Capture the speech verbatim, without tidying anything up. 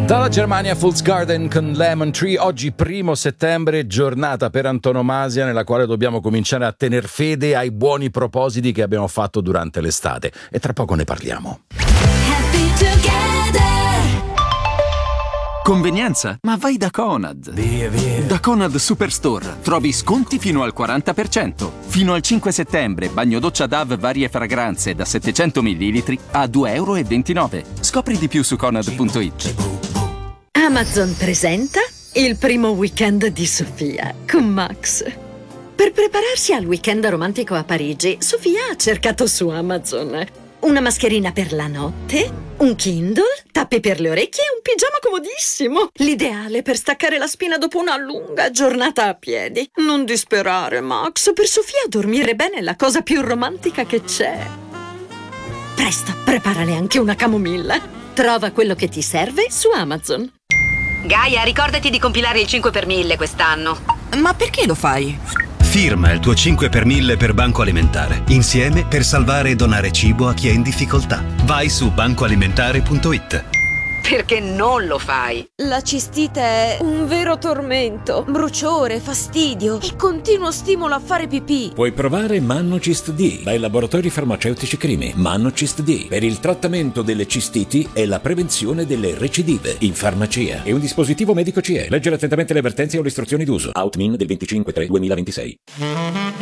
Dalla Germania, Fool's Garden con Lemon Tree. Oggi primo settembre, giornata per antonomasia nella quale dobbiamo cominciare a tener fede ai buoni propositi che abbiamo fatto durante l'estate, e tra poco ne parliamo. Happy together. Convenienza? Ma vai da Conad! Via, via! Da Conad Superstore trovi sconti fino al quaranta per cento. Fino al cinque settembre, bagno doccia Dove varie fragranze da settecento millilitri a due e ventinove euro. Scopri di più su conad punto it. Amazon presenta il primo weekend di Sofia con Max. Per prepararsi al weekend romantico a Parigi, Sofia ha cercato su Amazon una mascherina per la notte, un Kindle, tappi per le orecchie e un pigiama comodissimo. L'ideale per staccare la spina dopo una lunga giornata a piedi. Non disperare, Max. Per Sofia dormire bene è la cosa più romantica che c'è. Presto, preparale anche una camomilla. Trova quello che ti serve su Amazon. Gaia, ricordati di compilare il cinque per mille quest'anno. Ma perché lo fai? Firma il tuo cinque per mille per Banco Alimentare. Insieme per salvare e donare cibo a chi è in difficoltà. Vai su banco alimentare punto it. Perché non lo fai? La cistite è un vero tormento. Bruciore, fastidio e continuo stimolo a fare pipì. Puoi provare Mannocist D dai laboratori farmaceutici Crimi. Mannocist D per il trattamento delle cistiti e la prevenzione delle recidive in farmacia. È un dispositivo medico C E. Leggere attentamente le avvertenze o le istruzioni d'uso. Outmin del venticinque tre duemilaventisei.